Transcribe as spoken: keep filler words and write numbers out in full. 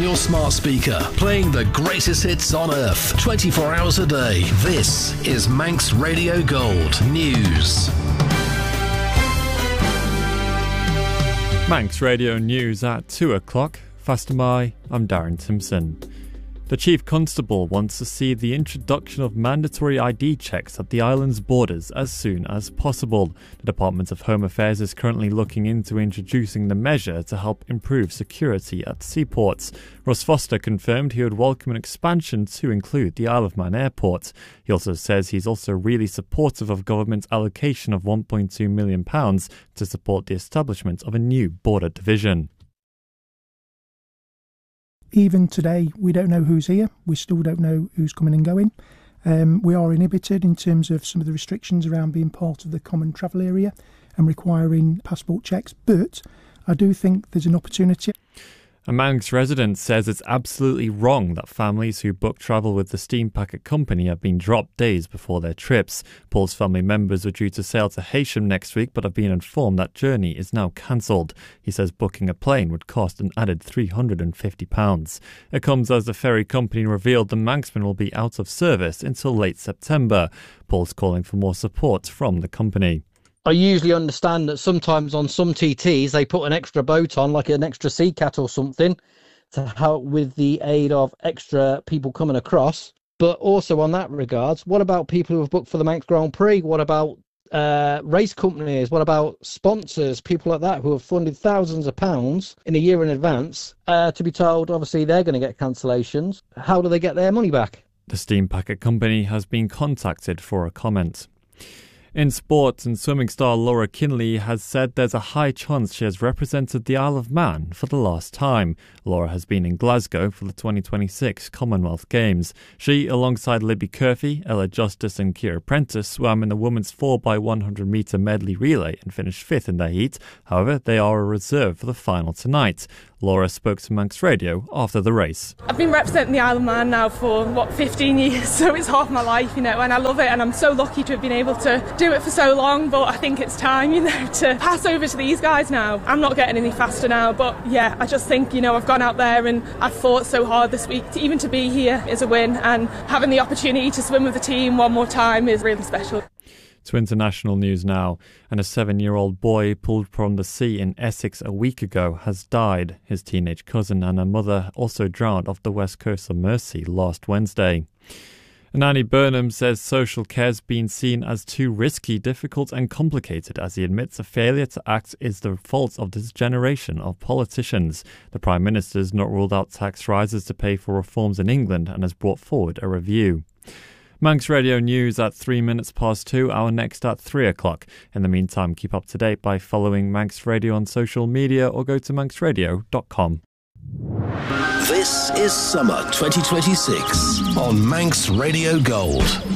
your smart speaker, playing the greatest hits on earth, twenty-four hours a day. This is Manx Radio Gold News. Manx Radio News at two o'clock. Faster my, I'm Darren Timpson. The Chief Constable wants to see the introduction of mandatory I D checks at the island's borders as soon as possible. The Department of Home Affairs is currently looking into introducing the measure to help improve security at seaports. Ross Foster confirmed he would welcome an expansion to include the Isle of Man airport. He also says he's also really supportive of government's allocation of one point two million pounds to support the establishment of a new border division. Even today, we don't know who's here. We still don't know who's coming and going. Um, we are inhibited in terms of some of the restrictions around being part of the common travel area and requiring passport checks. But I do think there's an opportunity. A Manx resident says it's absolutely wrong that families who book travel with the Steam Packet company have been dropped days before their trips. Paul's family members were due to sail to Heysham next week but have been informed that journey is now cancelled. He says booking a plane would cost an added three hundred fifty pounds. It comes as the ferry company revealed the Manxman will be out of service until late September. Paul's calling for more support from the company. I usually understand that sometimes on some T Ts they put an extra boat on, like an extra sea cat or something, to help with the aid of extra people coming across. But also on that regards, what about people who have booked for the Manx Grand Prix? What about uh, race companies? What about sponsors, people like that who have funded thousands of pounds in a year in advance uh, to be told, obviously, they're going to get cancellations? How do they get their money back? The Steam Packet company has been contacted for a comment. In sports, and swimming star Laura Kinley has said there's a high chance she has represented the Isle of Man for the last time. Laura has been in Glasgow for the twenty twenty-six Commonwealth Games. She, alongside Libby Curfey, Ella Justice and Ciara Prentice, swam in the women's four by one hundred metre medley relay and finished fifth in their heat. However, they are a reserve for the final tonight. Laura spoke to Manx Radio after the race. I've been representing the Isle of Man now for, what, fifteen years, so it's half my life, you know, and I love it, and I'm so lucky to have been able to do it for so long, but I think it's time, you know, to pass over to these guys now. I'm not getting any faster now, but yeah, I just think, you know, I've gone out there and I've fought so hard this week. To, even to be here is a win, and having the opportunity to swim with the team one more time is really special. To international news now, and a seven-year-old boy pulled from the sea in Essex a week ago has died. His teenage cousin and her mother also drowned off the west coast of Mersey last Wednesday. And Annie Burnham says social care's been seen as too risky, difficult and complicated as he admits a failure to act is the fault of this generation of politicians. The Prime Minister's not ruled out tax rises to pay for reforms in England and has brought forward a review. Manx Radio News at three minutes past two, our next at three o'clock. In the meantime, keep up to date by following Manx Radio on social media or go to manx radio dot com. This is Summer twenty twenty-six on Manx Radio Gold.